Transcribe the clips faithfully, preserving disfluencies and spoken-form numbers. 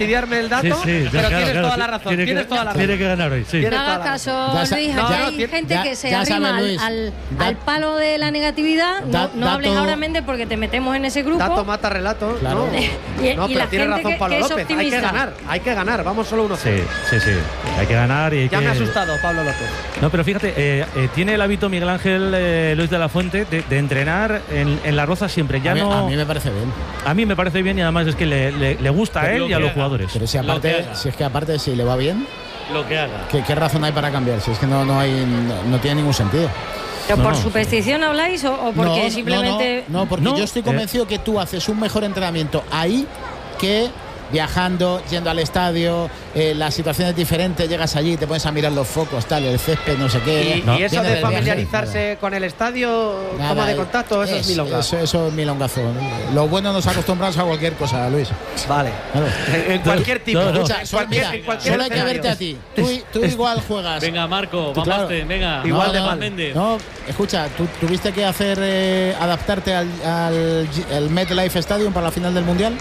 fastidiarme el dato, sí, sí, pero claro, tienes claro, toda la razón. Tiene Tienes que, toda la razón. Tiene que ganar hoy, sí. No hagas caso, Luis, aquí no, hay no, gente ya, que se ya arrima sabe, al, Luis. al, Da- al palo de la negatividad. Da- no no dato- hables ahora, Méndez, porque te metemos en ese grupo. Dato mata relato. Claro. No, Y- no y pero la tiene gente razón que- Pablo que es López. Hay que optimista. ganar, hay que ganar. Vamos solo uno Sí, cero. sí, sí. Hay que ganar y hay Ya que... me ha asustado Pablo López. No, pero fíjate, eh, eh, tiene el hábito Miguel Ángel eh, Luis de la Fuente de, de entrenar en, en la Roza siempre. Ya a, mí, no, a mí me parece bien. a mí me parece bien y además es que le, le, le gusta a Pero él lo y a que los haga. jugadores. Pero si Lo que aparte, haga. si es que aparte si le va bien, Lo que haga. ¿qué, qué razón hay para cambiar? Si es que no, no hay, no, no tiene ningún sentido. ¿Pero No, por no. superstición habláis o, o porque no, simplemente.? No, no, no, porque No, yo estoy eh. convencido que tú haces un mejor entrenamiento ahí que viajando, yendo al estadio, eh, la situación es diferente, llegas allí, te pones a mirar los focos, tal, el césped, no sé qué. Y, No. y eso Viene de del viaje. familiarizarse con el estadio, Nada, toma de eh, contacto, eso es, milonga. Eso, eso es milongazo. Lo bueno nos acostumbramos a cualquier cosa, Luis. Vale. Claro. En, en cualquier tipo. No, no. En Escucha, solo, cualquier- mira, en cualquier solo hay que escenario. verte a ti. Tú, tú igual juegas. Venga, Marco, Tú, claro. vamos, venga. Igual No, de no, mal. Méndez. No, escucha, tú tuviste que hacer eh, adaptarte al, al, G- al MetLife Stadium para la final del Mundial.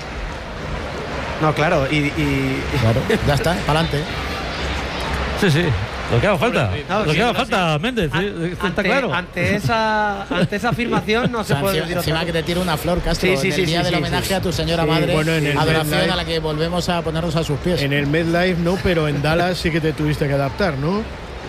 No, claro, y, y- Claro, ya está, para adelante. Sí, sí. Lo que haga falta. No, lo sí, que haga no, falta, Méndez. sí, An- esto está ante, claro. ante esa ante esa afirmación no O se sea, puede encima, decir otra encima cosa. que te tira una flor, Castro, Sí, sí, en sí, el día sí, del sí, homenaje sí. a tu señora Sí, madre, bueno, en el adoración MetLife- a la que volvemos a ponernos a sus pies. En el MetLife no, pero en Dallas sí que te tuviste que adaptar, ¿no?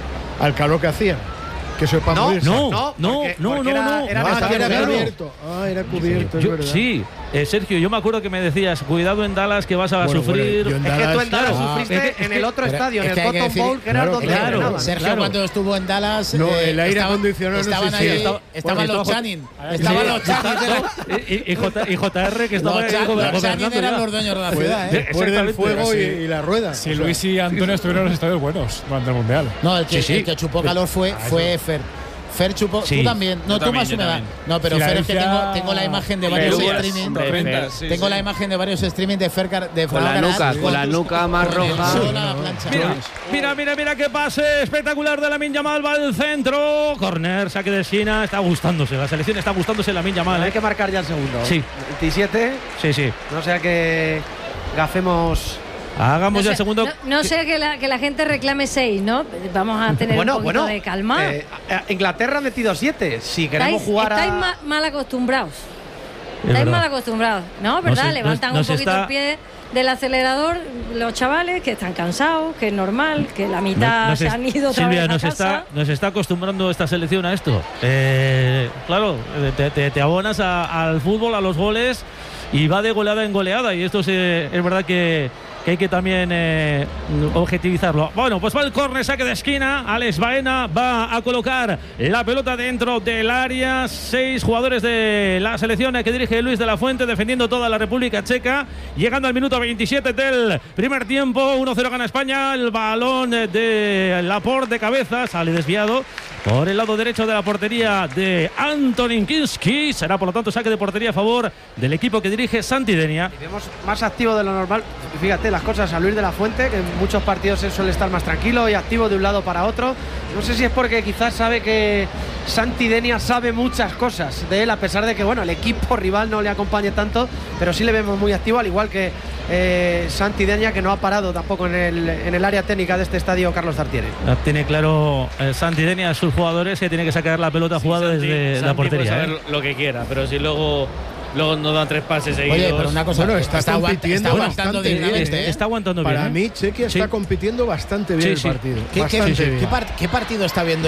Al calor que hacía. Que eso es para No, morirse. No, No, no, porque- no, porque no, era- no. era Ah, Estaba que era cubierto. cubierto. Ah, era cubierto, es Yo- verdad. sí, eh, Sergio, yo me acuerdo que me decías, cuidado en Dallas que vas a Bueno, sufrir. bueno, yo en Es que tú en Dallas Claro. sufriste Es que- es en que- el otro pero- estadio, en es el que hay que Cotton decir- Bowl, que era claro, donde claro. entrenaban. Sergio claro. cuando estuvo en Dallas No, eh, el aire estaban- acondicionado no estaban sé ahí, si- estaba- estaban Porque los estaba- Channing Sí, estaban los Channing y, y- y J- y J R que estaba los ahí Chan- gober- los Channing gobernando eran ya. los dueños de la Fue- ciudad, ¿eh? después del Exactamente. fuego y, Sí. y la rueda. Si O sea, Luis y Antonio estuvieron en los estadios buenos durante el Mundial. No, el que, Sí, sí. el que chupó calor fue, fue Fer. Fer chupó, Sí. tú también, no, Yo tú también, más yo humedad. también. No, pero Fer es que Filadelfia- tengo, tengo la imagen de varios Perú, streaming. hombre, Fer. Sí, Tengo sí. la imagen de varios streaming de Fer Car- de Con la Fran nuca, Garat, con la nuca más con el roja. sol a la plancha. Mira, mira, mira, mira qué pase espectacular de Lamine Yamal, va al centro, corner, saque de esquina, está gustándose, la selección está gustándose Lamine Yamal, Hay ¿eh? que marcar ya el segundo. Sí. veintisiete, Sí, sí. no sea que gafemos. Hagamos No ya sé, el segundo. no, no sé que la, que la gente reclame seis, ¿no? Vamos a tener Bueno, un poquito bueno. de calma. eh, eh, Inglaterra ha metido siete. Si queremos estáis jugar estáis a. ma- mal acostumbrados. Es Estáis verdad. mal acostumbrados, ¿no? ¿Verdad? No se- Levantan no- no un se poquito está- el pie del acelerador los chavales que están cansados, que es normal, que la mitad Nos se es- han ido otra Silvia, vez a nos casa. está, nos está acostumbrando esta selección a esto. Eh, claro, eh, te, te- te abonas a- al fútbol, a los goles y va de goleada en goleada. Y esto es, eh, es verdad que, que hay que también eh, objetivizarlo. Bueno, pues va el córner, saque de esquina. Alex Baena va a colocar la pelota dentro del área. Seis jugadores de la selección que dirige Luis de la Fuente defendiendo toda la República Checa. Llegando al minuto veintisiete del primer tiempo. uno cero gana España. El balón de Laporte de cabeza sale desviado por el lado derecho de la portería de Antonin Kinski. Será por lo tanto saque de portería a favor del equipo que dirige Santidenia. Y vemos más activo de lo normal. Fíjate las cosas a Luis de la Fuente, que en muchos partidos él suele estar más tranquilo y activo de un lado para otro. No sé si es porque quizás sabe que Santidenia sabe muchas cosas de él, a pesar de que bueno, el equipo rival no le acompañe tanto, pero sí le vemos muy activo, al igual que eh, Santidenia, que no ha parado tampoco en el, en el área técnica de este estadio Carlos Tartiere. Tiene claro eh, Santidenia a sus jugadores que tiene que sacar la pelota jugada Santi- desde Santi la puede portería. saber ¿eh? lo que quiera, pero si luego luego nos dan tres pases seguidos. Oye, pero una cosa, Bueno, está está, aguant- compitiendo está aguantando bastante bien, dignamente, Está, ¿eh? está aguantando Para bien. ¿eh? mí, Chequia Sí. está compitiendo bastante bien Sí, el sí. partido. ¿Qué, qué- Bastante qué bien. par- qué partido está viendo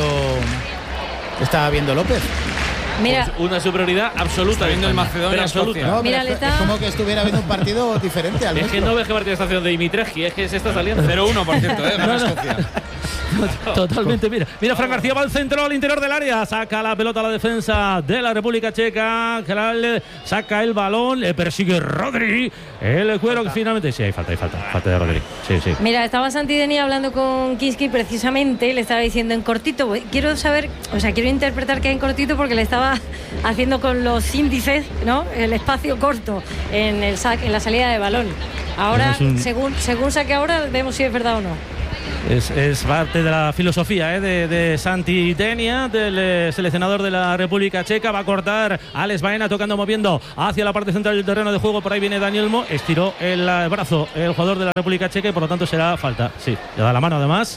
está viendo López? Mira, Una superioridad absoluta. viendo el España, Macedonia, pero absoluta. Escocia. No, pero Mira, es, le es está- como que estuviera viendo un partido diferente al Es que nuestro. no ves qué partido está haciendo de Dimitrescu, es que se está saliendo. cero uno, por cierto, ¿eh? Gana Escocia. Totalmente, mira. Mira, Fran García va al centro, al interior del área. Saca la pelota a la defensa de la República Checa. Kral saca el balón, le persigue Rodri. El cuero que finalmente. Sí, hay falta, hay falta. Falta de Rodri. Sí, sí. Mira, estaba Santidenia hablando con Kinski precisamente, le estaba diciendo en cortito. Quiero saber, o sea, quiero interpretar que en cortito porque le estaba haciendo con los índices, ¿no? El espacio corto en el saque, en la salida de balón. Ahora, Es un- según según saque ahora, vemos si es verdad o no. Es, es parte de la filosofía ¿eh? de, de Santi Denia, del eh, seleccionador de la República Checa. Va a cortar Alex Baena, tocando, moviendo hacia la parte central del terreno de juego. Por ahí viene Dani Olmo. Estiró el eh, brazo el jugador de la República Checa y por lo tanto será falta. Sí, le da la mano además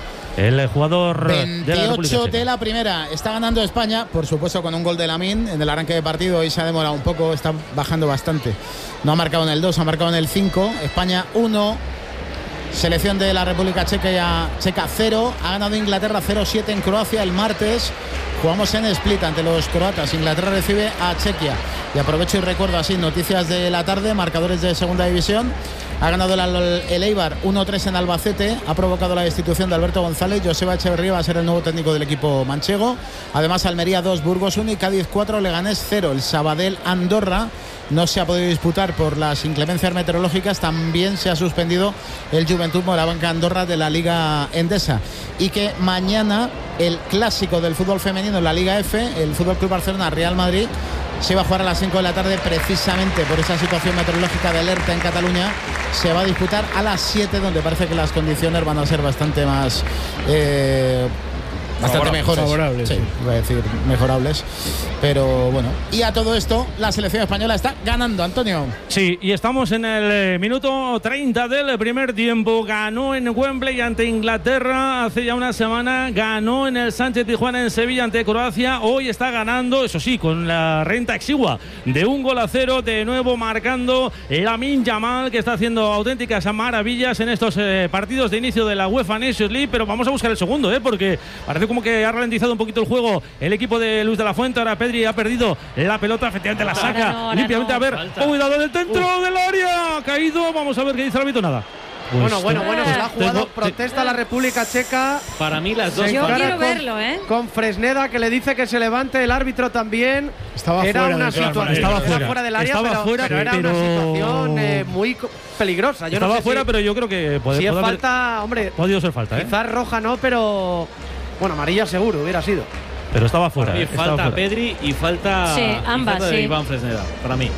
el jugador de la República Checa. veintiocho de la primera. Está ganando España, por supuesto, con un gol de Lamine en el arranque de partido. Hoy se ha demorado un poco, está bajando bastante. No ha marcado en el dos, ha marcado en el cinco. España uno. Selección de la República Checa, Checa cero. Ha ganado Inglaterra cero siete en Croacia el martes. Jugamos en Split ante los croatas. Inglaterra recibe a Chequia. Y aprovecho y recuerdo así noticias de la tarde, marcadores de segunda división. Ha ganado el, el Eibar uno tres en Albacete. Ha provocado la destitución de Alberto González. Joseba Echeverría va a ser el nuevo técnico del equipo manchego. Además, Almería dos, Burgos uno y Cádiz cuatro, Leganés cero. El Sabadell Andorra no se ha podido disputar por las inclemencias meteorológicas. También se ha suspendido el Juventud Morabanca Andorra de la Liga Endesa. Y que mañana el clásico del fútbol femenino en la Liga F, el Fútbol Club Barcelona Real Madrid, se va a jugar a las cinco de la tarde precisamente por esa situación meteorológica de alerta en Cataluña. Se va a disputar a las siete, donde parece que las condiciones van a ser bastante más eh, bastante mejores, favorables, sí, iba a decir mejorables, pero bueno. Y a todo esto la selección española está ganando, Antonio. Sí, y estamos en el minuto treinta del primer tiempo. Ganó en Wembley ante Inglaterra hace ya una semana, ganó en el Sánchez Pizjuán en Sevilla ante Croacia. Hoy está ganando, eso sí, con la renta exigua de un gol a cero, de nuevo marcando Lamine Yamal, que está haciendo auténticas maravillas en estos eh, partidos de inicio de la UEFA Nations League. Pero vamos a buscar el segundo, ¿eh? porque parece como que ha ralentizado un poquito el juego el equipo de Luis de la Fuente. Ahora Pedri ha perdido la pelota, efectivamente la saca no, limpiamente. No. A ver, falta. Cuidado del centro Uf. del área, ha caído. Vamos a ver qué dice el árbitro. Nada. Pues bueno, bueno, bueno, se la ha jugado, protesta la República Checa. Para mí las dos. Yo quiero con, verlo, ¿eh? Con Fresneda, que le dice que se levante, el árbitro también. Estaba era fuera una situación, estaba fuera. fuera del área, estaba pero, fuera, pero era pero... una situación eh, muy peligrosa. Yo estaba no sé fuera, si, pero yo creo que puede, si es puede falta, hombre. Podido ser falta, ¿eh? Quizás roja no, pero bueno, amarilla seguro hubiera sido. Pero estaba fuera. Para mí, eh, falta estaba fuera. Pedri y falta, sí, ambas, y falta de sí. Iván Fresneda, para mí.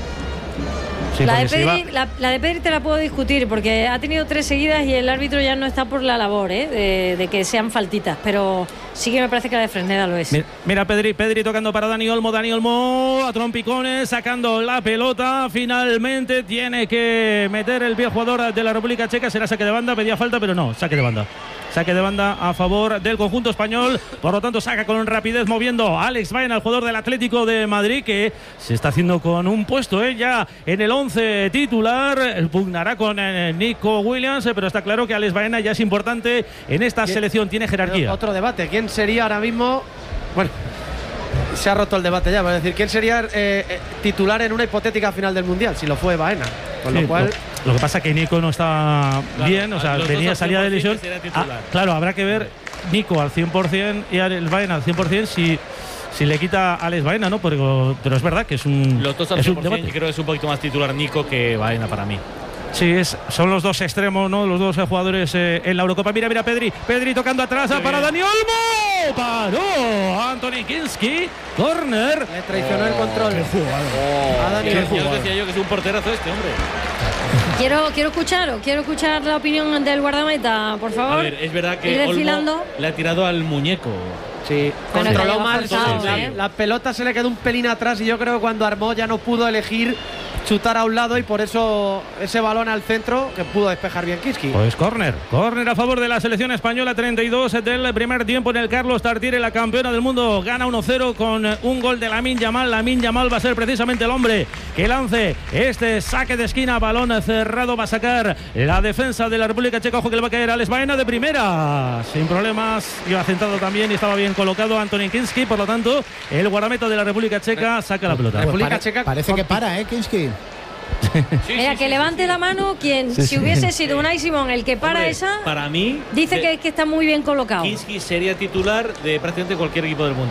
Sí, la, de Pedri, iba... la, la de Pedri te la puedo discutir porque ha tenido tres seguidas y el árbitro ya no está por la labor ¿eh? de, de que sean faltitas, pero sí que me parece que la de Fresneda lo es. Mira, mira Pedri, Pedri tocando para Dani Olmo, Dani Olmo a trompicones, sacando la pelota, finalmente tiene que meter el pie jugador de la República Checa, será saque de banda, pedía falta pero no, saque de banda. Saque de banda a favor del conjunto español. Por lo tanto, saca con rapidez moviendo a Alex Baena, el jugador del Atlético de Madrid, que se está haciendo con un puesto ¿eh? ya en el once titular. El pugnará con eh, Nico Williams, eh, pero está claro que Alex Baena ya es importante en esta selección, tiene jerarquía. Otro debate, ¿quién sería ahora mismo? Bueno, se ha roto el debate ya, es decir, ¿quién sería eh, eh, titular en una hipotética final del Mundial? Si lo fue Baena. Con sí, lo cual. Lo, lo que pasa es que Nico no está claro, bien, o sea, venía salida de lesión. Ah, claro, habrá que ver Nico al cien por cien y Alex Baena al cien por cien si, si le quita a Alex Baena, ¿no? Pero, pero es verdad que es un. Los dos al es cien un por cien, debate. yo creo que es un poquito más titular Nico que Baena para mí. Sí, es, son los dos extremos, ¿no? Los dos eh, jugadores eh, en la Eurocopa. Mira, mira, Pedri. Pedri tocando atrás sí, para Dani Olmo. Paró Anthony Kinski. Corner. Le traicionó el control. Qué jugada. Oh, a Dani Yo Olmo. decía yo que es un porterazo este, hombre. Quiero, quiero escuchar, quiero escuchar la opinión del guardameta, por favor. A ver, es verdad que Ir Olmo desfilando. le ha tirado al muñeco. Sí, bueno, controló mal. forzado, la, ¿eh? la pelota se le quedó un pelín atrás y yo creo que cuando armó ya no pudo elegir chutar a un lado y por eso ese balón al centro que pudo despejar bien Kinski. Pues córner, córner a favor de la selección española, treinta y dos del primer tiempo en el Carlos Tartiere, la campeona del mundo, gana uno cero con un gol de Lamine Yamal. Lamine Yamal va a ser precisamente el hombre que lance este saque de esquina, balón cerrado, va a sacar la defensa de la República Checa, ojo que le va a caer a Alex Baena de primera, sin problemas, iba centrado también y estaba bien colocado Anthony Kinski, por lo tanto el guardameta de la República Checa saca la pelota. República Pues pare, Checa parece que para, ¿eh, Kinski? Sí, Mira, sí, que sí, levante sí, la mano quien, sí, si sí. hubiese sido Unai Simón el que para Hombre, esa, para mí dice que, que está muy bien colocado. Kinski sería titular de prácticamente cualquier equipo del mundo.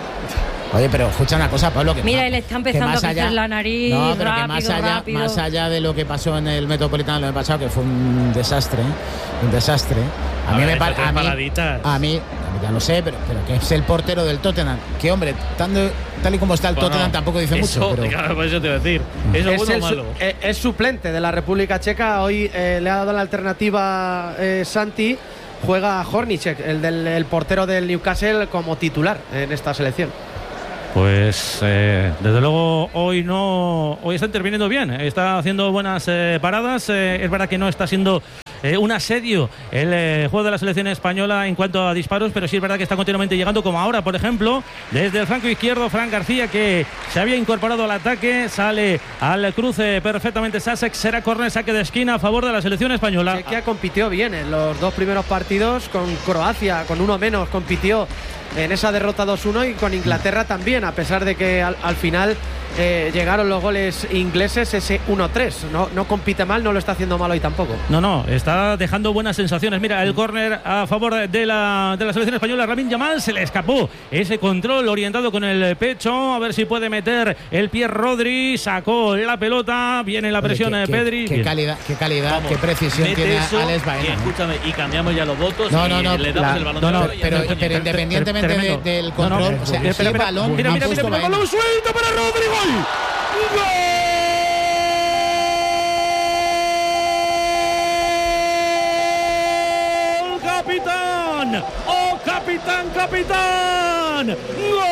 Oye, pero escucha una cosa, Pablo. Que Mira, más, él está empezando a crecer la nariz. No, pero rápido, que más allá, rápido. más allá de lo que pasó en el Metropolitano el año pasado, que fue un desastre, un desastre. A, a mí ver, me parece. A, a mí, ya lo sé, pero, pero que es el portero del Tottenham. Que hombre, tanto, tal y como está el bueno, Tottenham tampoco dice eso, mucho. Pero... Claro, por eso te voy a decir. Eso es bueno o malo. Su, es suplente de la República Checa. Hoy eh, le ha dado la alternativa eh, Santi. juega Hornicek, el del el portero del Newcastle, como titular en esta selección. Pues eh, desde luego hoy no hoy está interviniendo bien, está haciendo buenas eh, paradas. Eh, es verdad que no está siendo eh, un asedio el eh, juego de la selección española en cuanto a disparos, pero sí es verdad que está continuamente llegando, como ahora, por ejemplo, desde el flanco izquierdo, Fran García, que se había incorporado al ataque, sale al cruce perfectamente Sussex, será córner, saque de esquina a favor de la selección española. Chequia compitió bien en los dos primeros partidos con Croacia, con uno menos compitió en esa derrota dos uno, y con Inglaterra también, a pesar de que al, al final eh, llegaron los goles ingleses, ese uno tres. No, no compite mal, no lo está haciendo mal hoy tampoco. No, no, está dejando buenas sensaciones. Mira, el córner a favor de la, de la selección española. Lamine Yamal, se le escapó ese control orientado con el pecho, a ver si puede meter el pie Rodri, sacó la pelota, viene la presión de Pedri. Qué, qué calidad, qué calidad, Vamos, qué precisión tiene eso, Alex Baena. Y, escúchame, y cambiamos ya los votos no, y no, no, le damos la, el balón no, de no, oro. pero, pero, pero independientemente de, del control, no, no, o sea, espera, ese espera, balón, mira, mira, mira, mira, balón suelto para Rodri, gol. ¡Gol! ¡Capitán! ¡Oh, capitán, capitán! ¡Gol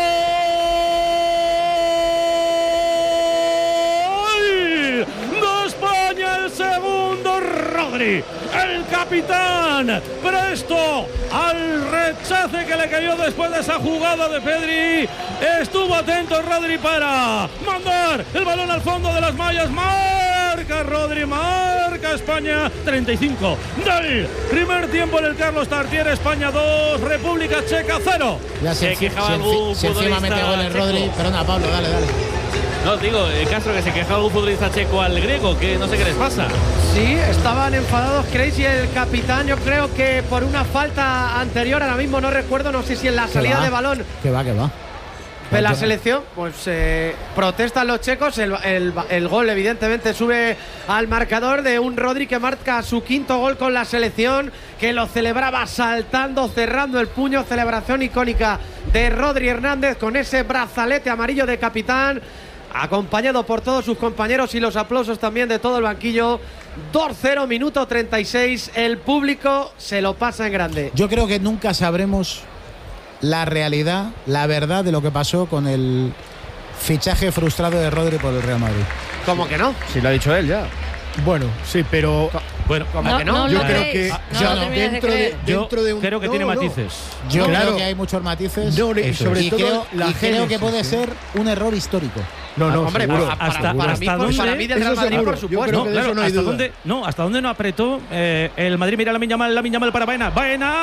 de España! El segundo, Rodri, el capitán, presto al rechace que le cayó después de esa jugada de Pedri. Estuvo atento Rodri para mandar el balón al fondo de las mallas. Marca Rodri, marca España. treinta y cinco del primer tiempo en el Carlos Tartiere. España dos, República Checa cero. Ya se, se quejaba si, algún si, futbolista si encima mete goles Rodri. Perdona, Pablo, dale, dale. No, digo, eh, Castro, que se quejaba algún futbolista checo al griego, que no sé qué les pasa. Sí, estaban enfadados Kreis y el capitán, yo creo que por una falta anterior, ahora mismo no recuerdo, no sé si en la salida va? de balón que va, que va de la selección, pues eh, protestan los checos. El, el, el gol evidentemente sube al marcador de un Rodri que marca su quinto gol con la selección, que lo celebraba saltando, cerrando el puño. Celebración icónica de Rodri Hernández con ese brazalete amarillo de capitán, acompañado por todos sus compañeros y los aplausos también de todo el banquillo. Dos cero, minuto treinta y seis, el público se lo pasa en grande. Yo creo que nunca sabremos la realidad, la verdad de lo que pasó con el fichaje frustrado de Rodri por el Real Madrid. ¿Cómo que no? Si lo ha dicho él ya. Bueno, sí, pero bueno, ¿cómo no, que no? no yo lo creo creéis. que No yo lo no, dentro de de, yo dentro de un, creo que no, tiene no. matices. Yo Claro. creo que hay muchos matices. No, y sobre y todo creo, la y creo que génesis, puede ¿eh? ser un error histórico. No, no, hombre, seguro. para, para, Hasta- para, hasta mí, por- dónde- para mí del eso Real Madrid, seguro. por Yo supuesto. creo No, que de claro, eso no hay hasta duda. dónde, no, hasta dónde no apretó eh, el Madrid. Mira Lamine Yamal, Lamine Yamal para Baena.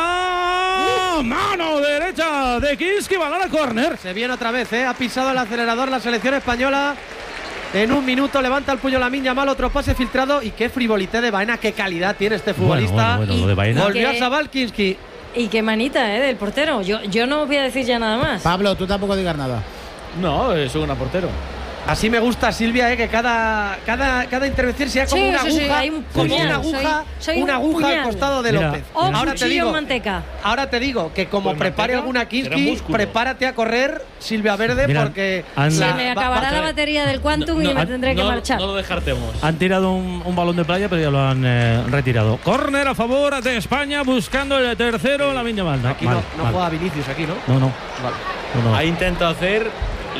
Baena, mano derecha de Kinski, balón a córner. Se viene otra vez, ¿eh? Ha pisado el acelerador la selección española. En un minuto levanta el puño Lamine Yamal, otro pase filtrado. Y qué frivolité de Baena, qué calidad tiene este futbolista. Bueno, bueno, bueno, lo de Baena. Volvió a Que- Sabal Kinski. Y qué manita, ¿eh? Del portero. Yo, yo no voy a decir ya nada más. Pablo, tú tampoco digas nada. No, es un portero. Así me gusta, Silvia, ¿eh? Que cada, cada, cada intervención sea como Sí, una sí, aguja, sí, hay un como puñal, una aguja, soy- soy una un aguja al puñal. costado de Mira, López. O Ahora te cuchillo digo, en manteca. ahora te digo que como Pues prepare manteca, alguna será Kinski, músculo. prepárate a correr, Silvia Verde, Mira, porque han- Se la- me va- acabará va- la batería del Quantum y me tendré que no, marchar. No lo descartemos. Han tirado un, un balón de playa, pero ya lo han eh, retirado. Córner a favor de España, buscando el tercero. Lamine Yamal. No, Aquí mal, no, no mal. juega Vinicius, aquí, ¿no? No, no. Vale. no, no. Ha intentado hacer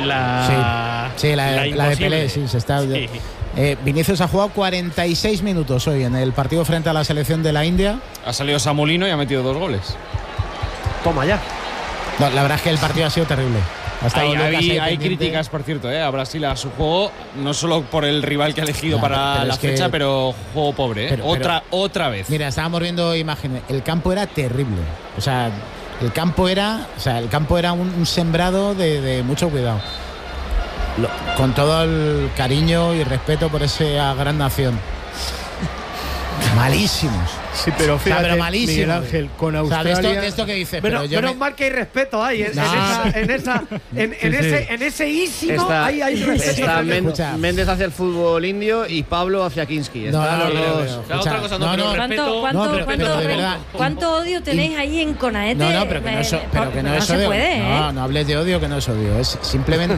la. Sí, la, la de imposible. Pelé, sí, se está. Sí. Eh, Vinicius ha jugado cuarenta y seis minutos hoy en el partido frente a la selección de la India. Ha salido Samolino y ha metido dos goles. Toma ya. No, la verdad es que el partido ha sido terrible. Ha estado Hay, Lucas hay- ahí hay pendiente. críticas, por cierto, ¿eh? a Brasil, a su juego, no solo por el rival que ha elegido Ya, para pero la es que- fecha, pero juego pobre. ¿eh? Pero- pero- otra, otra vez. Mira, estábamos viendo imágenes. El campo era terrible. O sea, el campo era, o sea, el campo era un, un sembrado de, de mucho cuidado. Lo- con todo el cariño y respeto por esa gran nación. Malísimos. Sí, pero O sea, fíjate, pero malísimos. Miguel Ángel, con O sea, de Australia. esto, de esto que dices, Pero, pero yo menos me- mal que hay respeto ahí. En, No. en esa, en, esa, en, en Sí, sí. ese, en ese ísimo Está, hay, hay respeto. está Men- Escucha. Méndez hacia el fútbol indio y Pablo hacia Kinski. No, Están no, los no, dos. no, Claro, escucha, otra cosa no, no, pero no, respeto- ¿Cuánto, cuánto, No, pero- cuánto, pero de verdad, cuánto odio tenéis ahí en Conaete? No, no, pero que no es, Eh, pero por- que no no es se odio. puede, ¿eh? No, no hables de odio, que no es odio. Es simplemente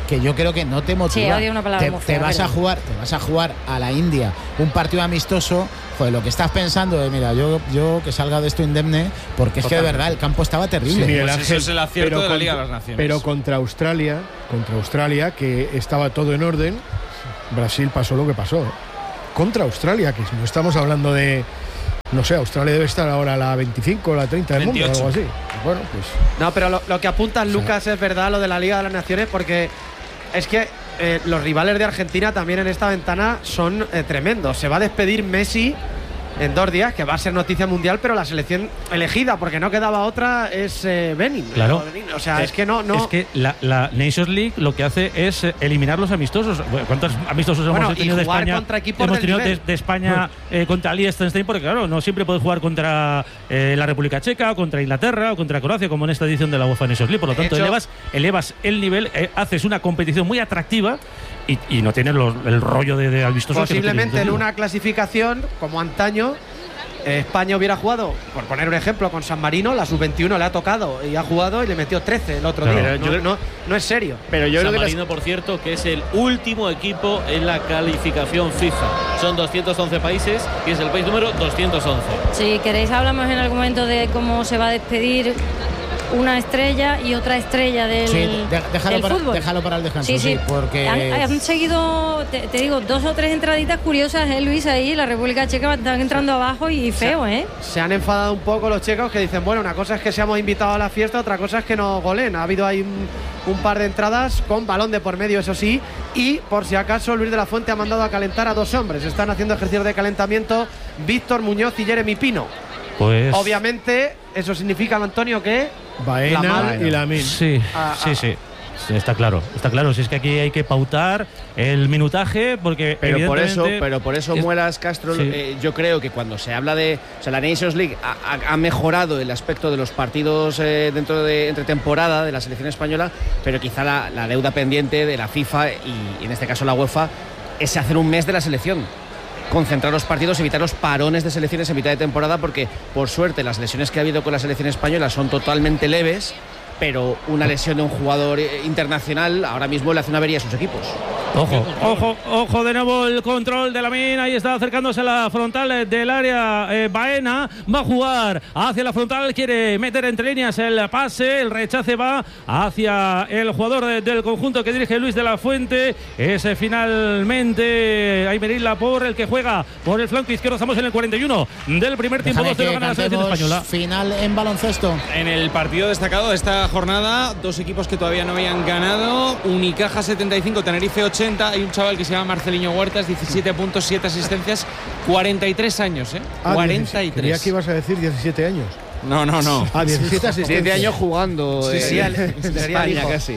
que yo creo que no te motiva. Sí, odio una palabra te, muy te fea, vas a pero- jugar, te vas a jugar a la India un partido amistoso. Joder, lo que estás pensando de, mira, yo, yo que salga de esto indemne, porque es que de verdad el campo estaba terrible. Sí, Miguel Pues eso Ángel, es el acierto pero de la contra- Liga de las Naciones. Pero contra Australia, contra Australia, que estaba todo en orden, Brasil pasó lo que pasó. ¿eh? Contra Australia, que no estamos hablando de. No sé, Australia debe estar ahora a la veinticinco, la treinta del mundo, veintiocho. algo así. Bueno, pues. No, pero lo, lo que apunta Lucas es verdad, lo de la Liga de las Naciones, porque es que eh, los rivales de Argentina también en esta ventana son eh, tremendos. Se va a despedir Messi en dos días, que va a ser noticia mundial, pero la selección elegida, porque no quedaba otra, es eh, Benin. Claro. Benin. O sea, es que no. no Es que la, la Nations League lo que hace es eh, eliminar los amistosos. Bueno, ¿cuántos amistosos Bueno, hemos y tenido de jugar España? contra equipos hemos del tenido de, nivel. de España eh, contra Liechtenstein, porque claro, no siempre puedes jugar contra eh, la República Checa, o contra Inglaterra, o contra Croacia, como en esta edición de la UEFA Nations League. Por lo De tanto, hecho- elevas, elevas el nivel, eh, haces una competición muy atractiva y, y no tienes los- el rollo de, de amistosos. que no posiblemente tiene en sentido. una clasificación como antaño eh, España hubiera jugado, por poner un ejemplo, con San Marino, la sub veintiuno le ha tocado y ha jugado y le metió trece el otro Claro. día. Pero No, yo creo- no- no es serio. Pero yo San creo que las- Marino, por cierto, que es el último equipo en la calificación FIFA. Son doscientos once países y es el país número doscientos once. Si queréis hablamos en algún momento de cómo se va a despedir una estrella y otra estrella del, Sí, de- déjalo, del para, fútbol. déjalo para el descanso, Sí, sí, sí. porque Han, han seguido, te, te digo, dos o tres entraditas curiosas, ¿eh, Luis? Ahí, la República Checa están entrando abajo y feo, ¿eh? Se han enfadado un poco los checos que dicen, bueno, una cosa es que seamos invitados a la fiesta, otra cosa es que nos golen. Ha habido ahí un, un par de entradas con balón de por medio, eso sí, y por si acaso Luis de la Fuente ha mandado a calentar a dos hombres. Están haciendo ejercicios de calentamiento Víctor Muñoz y Jeremy Pino. Pues Obviamente, eso significa, Antonio, que Baena mala- y Lamin. Sí, Ah, sí, ah. sí. Sí, está claro, está claro. Si es que aquí hay que pautar el minutaje, porque Pero por eso, evidentemente pero por eso es- Muelas Castro, Sí. eh, yo creo que cuando se habla de, o sea, la Nations League ha, ha- ha mejorado el aspecto de los partidos eh, dentro de entre temporada de la selección española, pero quizá la, la deuda pendiente de la FIFA y en este caso la UEFA es hacer un mes de la selección. Concentrar los partidos, evitar los parones de selecciones en mitad de temporada, porque por suerte las lesiones que ha habido con la selección española son totalmente leves, pero una lesión de un jugador eh, internacional ahora mismo le hace una avería a sus equipos. Ojo, ojo, ojo de nuevo el control de la mina. Ahí está acercándose a la frontal del área. eh, Baena va a jugar hacia la frontal. Quiere meter entre líneas el pase. El rechace va hacia el jugador de- del conjunto que dirige Luis de la Fuente. Es eh, finalmente Aymeril Laporte el que juega por el flanco izquierdo. Estamos en el cuarenta y uno del primer tiempo. déjame dos cero que gana la selección cantemos española. final en baloncesto. En el partido destacado de esta jornada, dos equipos que todavía no habían ganado. Unicaja setenta y cinco, Tenerife ochenta. Hay un chaval que se llama Marceliño Huertas, diecisiete puntos, siete asistencias, cuarenta y tres años, ¿eh? Ah, cuarenta y diecisiete. Creía tres. que ibas a decir diecisiete años. No, no, no. Ah, diecisiete asistencias. Siete años jugando Sí, eh, sí, el- en sería el España hijo. casi.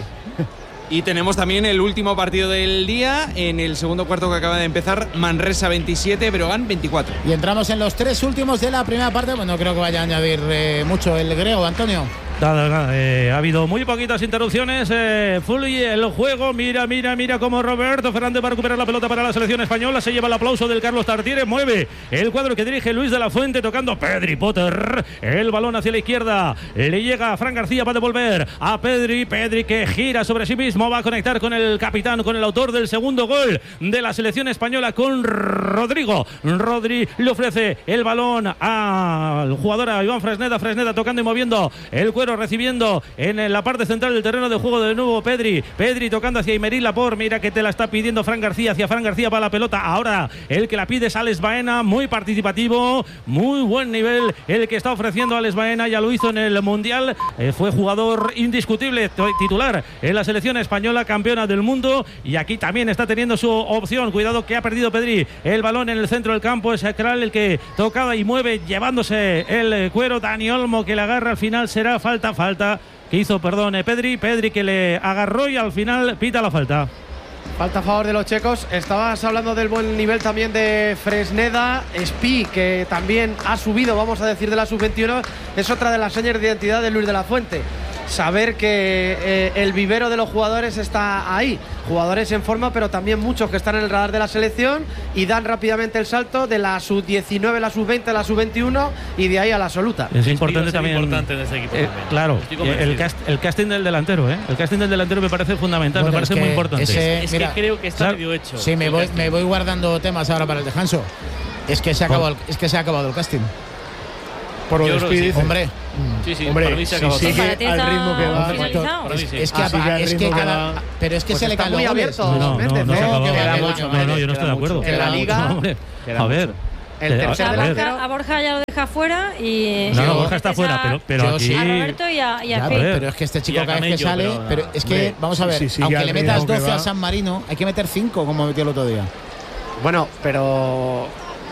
Y tenemos también el último partido del día, en el segundo cuarto que acaba de empezar, Manresa veintisiete, Breogán veinticuatro. Y entramos en los tres últimos de la primera parte. Bueno, no creo que vaya a añadir eh, mucho el griego, Antonio. Nada, nada, eh, ha habido muy poquitas interrupciones. Eh, fluye el juego. Mira, mira, mira cómo Roberto Fernández va a recuperar la pelota para la selección española. Se lleva el aplauso del Carlos Tartiere. Mueve el cuadro que dirige Luis de la Fuente, tocando Pedri Potter. El balón hacia la izquierda. Le llega a Fran García. Va a devolver a Pedri. Pedri que gira sobre sí mismo. Va a conectar con el capitán, con el autor del segundo gol de la selección española, con Rodrigo. Rodri le ofrece el balón al jugador, a Iván Fresneda. Fresneda tocando y moviendo el cuero, recibiendo en la parte central del terreno de juego de nuevo Pedri. Pedri tocando hacia Aymeril Laporte. Mira que te la está pidiendo Fran García. Hacia Fran García va la pelota. Ahora el que la pide es Alex Baena. Muy participativo, muy buen nivel el que está ofreciendo Alex Baena. Ya lo hizo en el Mundial. Eh, fue jugador indiscutible, titular en la selección española, campeona del mundo. Y aquí también está teniendo su opción. Cuidado que ha perdido Pedri el balón en el centro del campo. Es Kral el que tocaba y mueve, llevándose el cuero. Dani Olmo que le agarra. Al final será falta, falta que hizo, perdón, eh, Pedri. Pedri que le agarró y al final pita la falta. Falta a favor de los checos. Estabas hablando del buen nivel también de Fresneda. Spi, que también ha subido, vamos a decir, de la sub veintiuno. Es otra de las señas de identidad de Luis de la Fuente. Saber que eh, el vivero de los jugadores está ahí. jugadores en forma, pero también muchos que están en el radar de la selección y dan rápidamente el salto de la sub diecinueve, la sub veinte, la sub veintiuno y de ahí a la absoluta. Es importante también. importante en ese equipo eh, también. Claro, el, cast, el casting del delantero, ¿eh? El casting del delantero me parece fundamental, Bueno, me parece es que muy importante. ese- Es Mira, que creo que está claro, medio hecho. Sí, me el voy, casting. me voy guardando temas ahora para el descanso. Es que se ha acabado, el, es que se ha acabado el casting. Por lo Yo creo que despido. sí. Hombre, Sí, sí, Hombre, para mí se sí, acabó. sí. todo. Para ti al está ritmo que va, finalizado. Para mí sí. es que, Ah, sí, que al es que ritmo que cada- va. pero es que Pues se le está caen muy los goles. abierto. No, no, Méndez, no, no se ¿eh? acabó. que No, queda no, mucho, no, no, yo no queda estoy de acuerdo. mucho. En la Liga, No, hombre, queda a ver. mucho. El eh, tercer a ver. delantero. Borja- a Borja ya lo deja fuera y. No, no, y Borja está metes fuera, a- pero, pero Yo aquí. sí. A Roberto y a, y a Ya, Pi. ver. pero es que este Y chico a cada vez que Camello, sale, pero pero, nada. es que Hombre, vamos a ver, sí, sí, aunque al le ritmo metas que doce va. al San Marino, hay que meter cinco como metió el otro día. Bueno, pero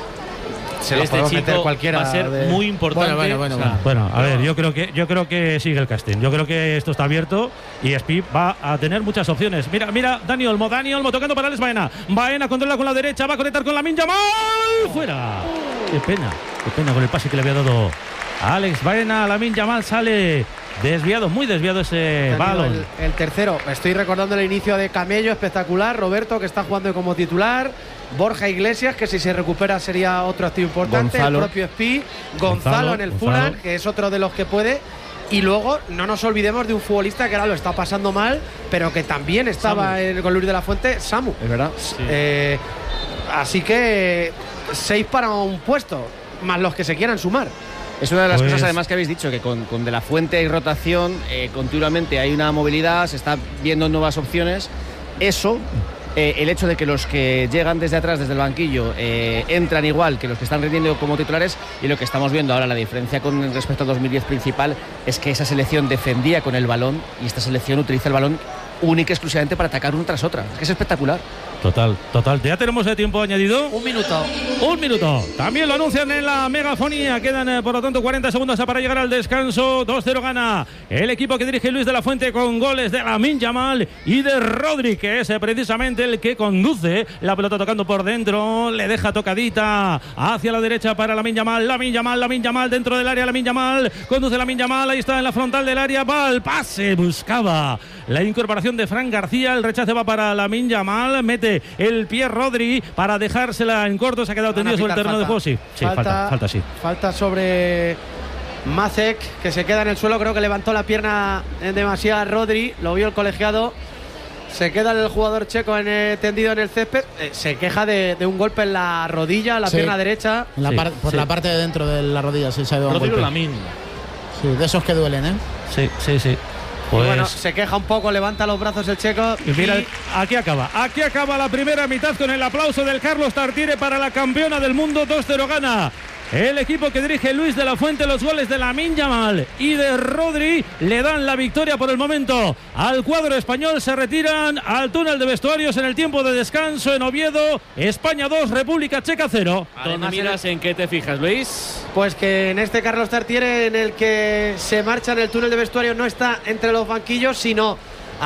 se lo Este podemos chico meter cualquiera. va a ser de- muy importante. Bueno, bueno, bueno, O sea, Bueno, a ver, yo creo que yo creo que sigue el casting. Yo creo que esto está abierto y Speed va a tener muchas opciones. Mira, mira, Dani Olmo, Dani Olmo tocando para Alex Baena. Baena controla con la derecha, va a conectar con Lamine Yamal. Fuera. Qué pena, qué pena con el pase que le había dado a Alex Baena. Lamine Yamal sale desviado, muy desviado ese Te digo, balón. El, el tercero, estoy recordando el inicio de Camello, espectacular. Roberto, que está jugando como titular. Borja Iglesias, que si se recupera sería otro activo importante. Gonzalo. El propio Spi. Gonzalo, Gonzalo, en el Gonzalo. Fulham, que es otro de los que puede. Y luego no nos olvidemos de un futbolista que ahora lo está pasando mal, pero que también estaba en- con Luis de la Fuente, Samu. Es verdad. Eh, así que seis para un puesto, más los que se quieran sumar. Es una de las Pues- cosas además que habéis dicho, que con, con De la Fuente hay rotación, eh, continuamente hay una movilidad, se está viendo nuevas opciones. Eso, eh, el hecho de que los que llegan desde atrás, desde el banquillo, eh, entran igual que los que están rindiendo como titulares, y lo que estamos viendo ahora, la diferencia con respecto al dos mil diez principal, es que esa selección defendía con el balón y esta selección utiliza el balón única y exclusivamente para atacar una tras otra. Es que es espectacular. Total, total. Ya tenemos de tiempo añadido. Un minuto. Un minuto. También lo anuncian en la megafonía. Quedan, eh, por lo tanto, cuarenta segundos para llegar al descanso. dos cero gana el equipo que dirige Luis de la Fuente con goles de Lamine Yamal y de Rodri, que es eh, precisamente el que conduce la pelota tocando por dentro. Le deja tocadita hacia la derecha para Lamine Yamal. Lamine Yamal, Lamine Yamal dentro del área. Lamine Yamal conduce Lamine Yamal. Ahí está en la frontal del área. Va al pase. Buscaba la incorporación de Fran García. El rechace va para Lamine Yamal. Mete el pie Rodri para dejársela en corto. Se ha quedado Van a tendido sobre el pitar terreno de falta. juego. Sí, sí, falta, falta, sí. Falta sobre Macek, que se queda en el suelo. Creo que levantó la pierna en demasiado Rodri. Lo vio el colegiado. Se queda el jugador checo en el, tendido en el césped. Eh, se queja de, de un golpe en la rodilla, la Sí. pierna derecha. En la Sí, par- por sí. la parte de dentro de la rodilla sí se ha ido un Rodrigo golpe. Lamine. Sí, de esos que duelen, ¿eh? Sí, sí, sí. Y Pues, bueno, se queja un poco, levanta los brazos el checo. y mira, y- aquí acaba. Aquí acaba la primera mitad con el aplauso del Carlos Tartiere para la campeona del mundo. dos cero gana el equipo que dirige Luis de la Fuente. Los goles de Lamine Yamal y de Rodri le dan la victoria por el momento al cuadro español. Se retiran al túnel de vestuarios en el tiempo de descanso en Oviedo. España dos, República Checa cero. ¿Dónde Además, miras? ¿En qué te fijas, Luis? Pues que en este Carlos Tartiere, en el que se marcha en el túnel de vestuario, no está entre los banquillos, sino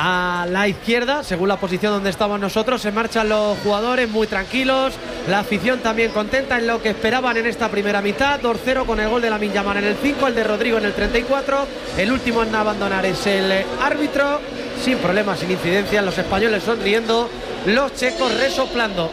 a la izquierda, según la posición donde estamos nosotros. Se marchan los jugadores muy tranquilos, la afición también contenta en lo que esperaban en esta primera mitad. dos cero con el gol de Lamine Yamal en el cinco, el de Rodrigo en el treinta y cuatro. El último en abandonar es el árbitro, sin problemas, sin incidencias. Los españoles sonriendo, los checos resoplando.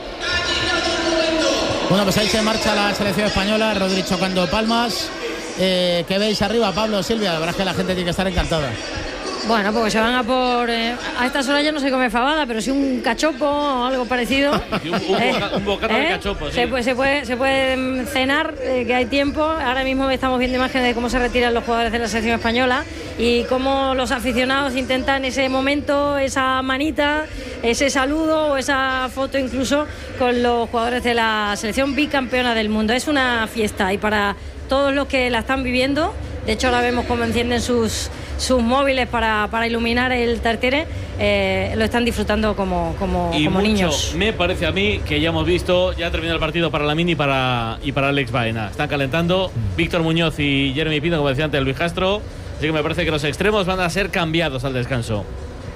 Bueno, pues ahí se marcha la selección española. Rodri chocando palmas. Eh, ¿Qué veis arriba, Pablo, Silvia? La verdad es que la gente tiene que estar encantada. Bueno, porque se van a por. Eh, a estas horas ya no se come fabada, pero sí un cachopo o algo parecido. Y un, un, boca- un bocata de cachopo, sí. Se puede, se puede, se puede mm, cenar, eh, que hay tiempo. Ahora mismo estamos viendo imágenes de cómo se retiran los jugadores de la selección española y cómo los aficionados intentan ese momento, esa manita, ese saludo o esa foto incluso con los jugadores de la selección bicampeona del mundo. Es una fiesta y para todos los que la están viviendo. De hecho, ahora vemos cómo encienden sus, sus móviles para, para iluminar el Tartiere. Eh, lo están disfrutando como, como, Y como mucho, niños. me parece a mí que ya hemos visto, ya ha terminado el partido para Lamine y para, y para Alex Baena. Están calentando Víctor Muñoz y Jeremy Pino, como decía antes Luis Castro. Así que me parece que los extremos van a ser cambiados al descanso.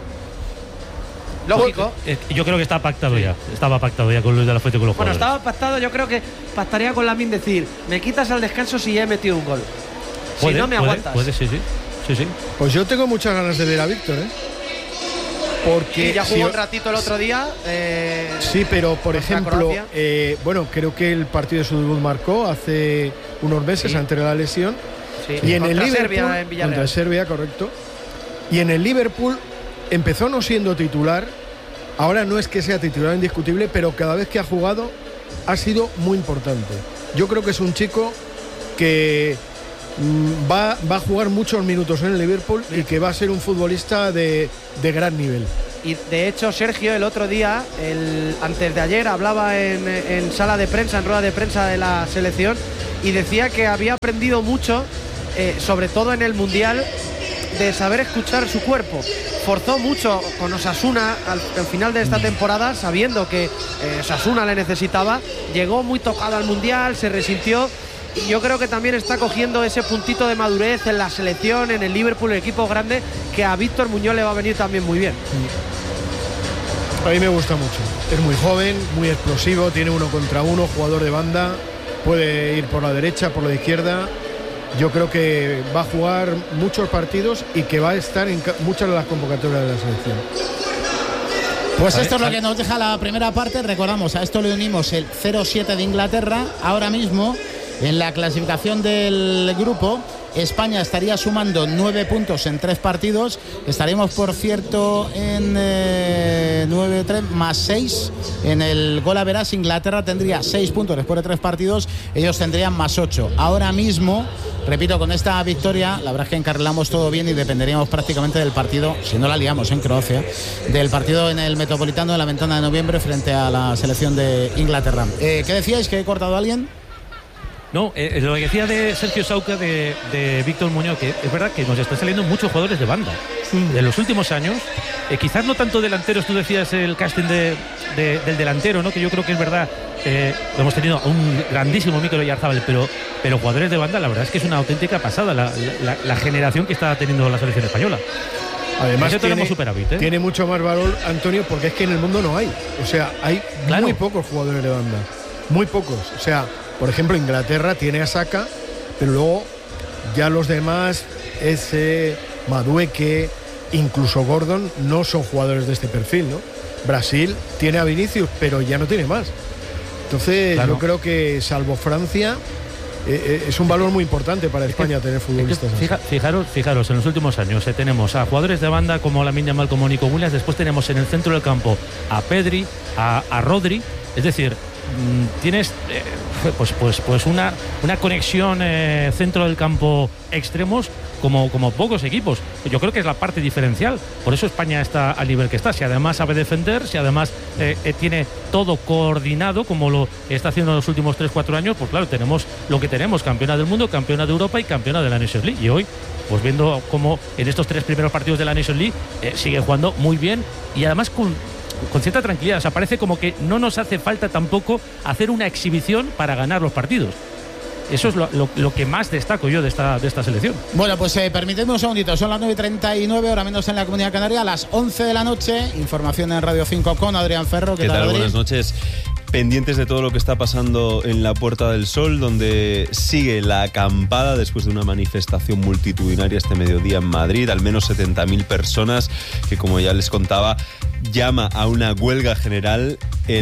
Lógico. Eh, Yo creo que está pactado ya. Estaba pactado ya con Luis de la Fuente y con los Bueno, jugadores. estaba pactado, yo creo que pactaría con Lamine decir, me quitas al descanso si ya he metido un gol. Si Puede, no me puede, aguantas. Puede, sí, sí. Sí, sí. Pues yo tengo muchas ganas de ver a Víctor, ¿eh? Porque y ya jugó si, un ratito el otro día. Eh, sí, pero por ejemplo, eh, bueno, creo que el partido de su debut marcó hace unos meses, sí, antes de la lesión. Sí, y en contra el Liverpool, Serbia, en Villarreal. Contra Serbia, correcto. Y en el Liverpool empezó no siendo titular. Ahora no es que sea titular indiscutible, pero cada vez que ha jugado ha sido muy importante. Yo creo que es un chico que mmm, va, va a jugar muchos minutos en el Liverpool y que va a ser un futbolista de, de gran nivel. Y de hecho, Sergio, el otro día, el, antes de ayer, hablaba en, en sala de prensa, en rueda de prensa de la selección, y decía que había aprendido mucho, eh, sobre todo en el Mundial, de saber escuchar su cuerpo. Forzó mucho con Osasuna al, al final de esta temporada, sabiendo que eh, Osasuna le necesitaba. Llegó muy tocado al Mundial, se resintió. Y yo creo que también está cogiendo ese puntito de madurez en la selección, en el Liverpool, el equipo grande, que a Víctor Muñoz le va a venir también muy bien. A mí me gusta mucho. Es muy joven, muy explosivo, tiene uno contra uno, jugador de banda, puede ir por la derecha, por la izquierda. Yo creo que va a jugar muchos partidos y que va a estar en muchas de las convocatorias de la selección. Pues esto es lo que nos deja la primera parte. Recordamos, a esto le unimos el cero siete de Inglaterra. Ahora mismo, en la clasificación del grupo, España estaría sumando nueve puntos en tres partidos. Estaríamos, por cierto, en eh, nueve tres más seis en el gol a verás. Inglaterra tendría seis puntos después de tres partidos. Ellos tendrían más ocho. Ahora mismo, repito, con esta victoria, la verdad es que encarrilamos todo bien y dependeríamos prácticamente del partido, si no la liamos en Croacia, del partido en el Metropolitano de la ventana de noviembre frente a la selección de Inglaterra. Eh, ¿Qué decíais? ¿Que he cortado a alguien? No, eh, lo que decía de Sergio Sauca, de, de Víctor Muñoz, que es verdad que nos están saliendo muchos jugadores de banda. Mm. En los últimos años, eh, quizás no tanto delanteros, tú decías el casting de, de, del delantero, ¿no? Que yo creo que es verdad, eh, hemos tenido a un grandísimo Mikel Oyarzabal, pero, pero jugadores de banda, la verdad es que es una auténtica pasada la, la, la generación que está teniendo la selección española. Además tiene, superávit, ¿eh? tiene mucho más valor, Antonio, porque es que en el mundo no hay. O sea, hay claro. muy pocos jugadores de banda. Muy pocos. O sea, por ejemplo, Inglaterra tiene a Saka, pero luego ya los demás, ese, Madueke, incluso Gordon, no son jugadores de este perfil, ¿no? Brasil tiene a Vinicius, pero ya no tiene más. Entonces, claro, yo creo que, salvo Francia, eh, es un valor muy importante para España es que, tener futbolistas. Es que, fija, fijaros, fijaros, en los últimos años eh, tenemos a jugadores de banda como Lamine Yamal, como Nico Williams, después tenemos en el centro del campo a Pedri, a, a Rodri, es decir, tienes eh, pues pues pues una una conexión eh, centro del campo extremos como, como pocos equipos. Yo creo que es la parte diferencial, por eso España está al nivel que está. Si además sabe defender, si además eh, eh, tiene todo coordinado como lo está haciendo en los últimos tres cuatro años, pues claro, tenemos lo que tenemos: campeona del mundo, campeona de Europa y campeona de la Nations League. Y hoy, pues viendo cómo en estos tres primeros partidos de la Nations League eh, sigue jugando muy bien y además con con cierta tranquilidad. O sea, parece como que no nos hace falta tampoco hacer una exhibición para ganar los partidos. Eso es lo, lo, lo que más destaco yo de esta, de esta selección. Bueno, pues eh, permitidme un segundito. Son las nueve y treinta y nueve, ahora menos en la Comunidad Canaria. A las once de la noche, información en Radio cinco con Adrián Ferro. ¿Qué, ¿Qué tal? tal Buenas noches. Pendientes de todo lo que está pasando en la Puerta del Sol, donde sigue la acampada después de una manifestación multitudinaria este mediodía en Madrid. Al menos setenta mil personas que, como ya les contaba, llama a una huelga general.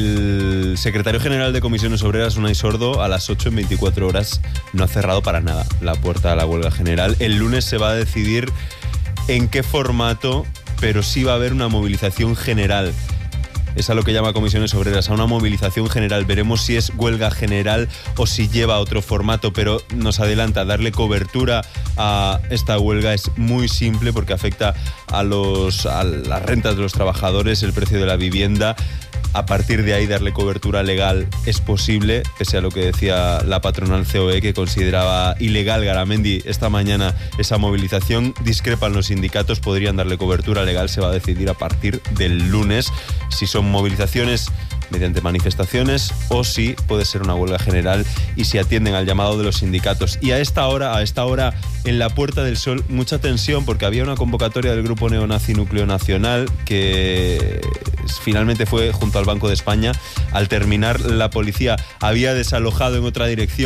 El secretario general de Comisiones Obreras, Unai Sordo, a las ocho en veinticuatro horas no ha cerrado para nada la puerta a la huelga general. El lunes se va a decidir en qué formato, pero sí va a haber una movilización general. Es a lo que llama Comisiones Obreras, a una movilización general. Veremos si es huelga general o si lleva otro formato, pero nos adelanta. Darle cobertura a esta huelga es muy simple porque afecta a, los, a las rentas de los trabajadores, el precio de la vivienda. A partir de ahí, darle cobertura legal es posible, pese a lo que decía la patronal C O E, que consideraba ilegal, Garamendi, esta mañana esa movilización. Discrepan los sindicatos, podrían darle cobertura legal. Se va a decidir a partir del lunes si son movilizaciones mediante manifestaciones o si puede ser una huelga general y si atienden al llamado de los sindicatos. Y a esta hora, a esta hora en la Puerta del Sol, mucha tensión porque había una convocatoria del grupo neonazi Núcleo Nacional que finalmente fue junto al Banco de España. Al terminar, la policía había desalojado en otra dirección,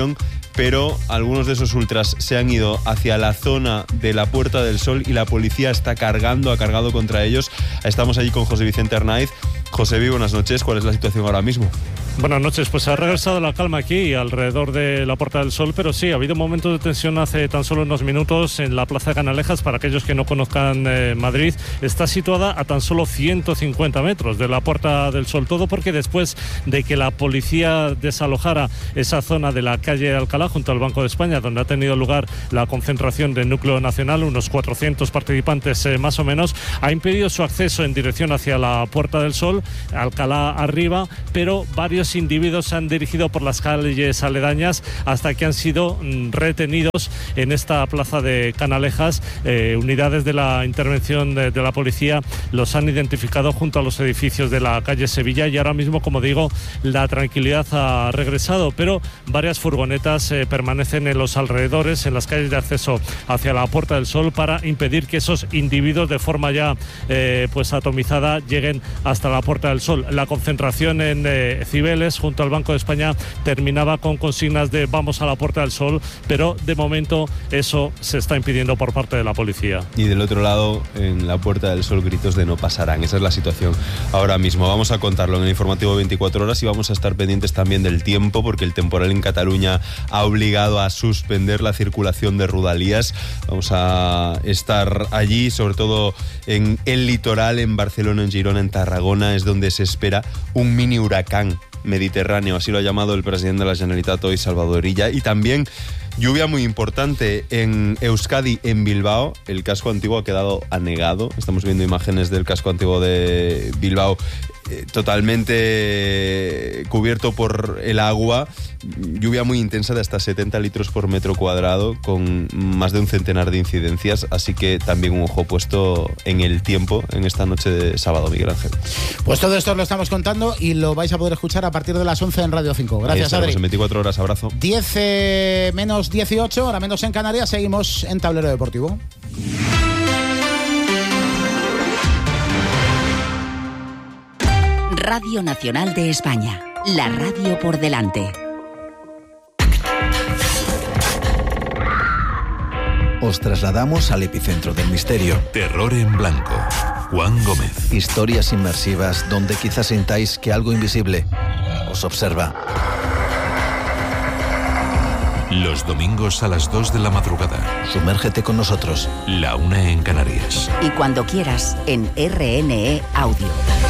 pero algunos de esos ultras se han ido hacia la zona de la Puerta del Sol y la policía está cargando, ha cargado contra ellos. Estamos allí con José Vicente Arnaiz. José Vi, buenas noches. ¿Cuál es la situación ahora mismo? Buenas noches, pues ha regresado la calma aquí alrededor de la Puerta del Sol, pero sí, ha habido momentos de tensión hace tan solo unos minutos en la Plaza de Canalejas. Para aquellos que no conozcan eh, Madrid, está situada a tan solo ciento cincuenta metros de la Puerta del Sol, todo porque después de que la policía desalojara esa zona de la calle Alcalá junto al Banco de España, donde ha tenido lugar la concentración del núcleo nacional, unos cuatrocientos participantes eh, más o menos, ha impedido su acceso en dirección hacia la Puerta del Sol, Alcalá arriba, pero varios individuos se han dirigido por las calles aledañas hasta que han sido mm, retenidos en esta plaza de Canalejas. Eh, unidades de la intervención de, de la policía los han identificado junto a los edificios de la calle Sevilla y ahora mismo, como digo, la tranquilidad ha regresado, pero varias furgonetas eh, permanecen en los alrededores, en las calles de acceso hacia la Puerta del Sol, para impedir que esos individuos de forma ya eh, pues atomizada lleguen hasta la Puerta del Sol. La concentración en eh, Cibeles junto al Banco de España terminaba con consignas de vamos a la Puerta del Sol, pero de momento eso se está impidiendo por parte de la policía. Y del otro lado, en la Puerta del Sol, gritos de no pasarán. Esa es la situación ahora mismo. Vamos a contarlo en el informativo veinticuatro horas y vamos a estar pendientes también del tiempo, porque el temporal en Cataluña ha obligado a suspender la circulación de Rodalías. Vamos a estar allí, sobre todo en el litoral, en Barcelona, en Girona, en Tarragona, es donde se espera un mini huracán mediterráneo, así lo ha llamado el presidente de la Generalitat hoy, Salvador Illa. Y también lluvia muy importante en Euskadi, en Bilbao. El casco antiguo ha quedado anegado. Estamos viendo imágenes del casco antiguo de Bilbao eh, totalmente cubierto por el agua. Lluvia muy intensa de hasta setenta litros por metro cuadrado, con más de un centenar de incidencias. Así que también un ojo puesto en el tiempo en esta noche de sábado, Miguel Ángel. Pues todo esto lo estamos contando y lo vais a poder escuchar a partir de las once en Radio cinco. Gracias, Adri. En veinticuatro horas, abrazo. diez eh, menos dieciocho, ahora menos en Canarias. Seguimos en Tablero Deportivo. Radio Nacional de España, la radio por delante. Os trasladamos al epicentro del misterio. Terror en blanco. Juan Gómez. Historias inmersivas donde quizás sintáis que algo invisible os observa. Los domingos a las dos de la madrugada. Sumérgete con nosotros. La una en Canarias. Y cuando quieras, en R N E Audio.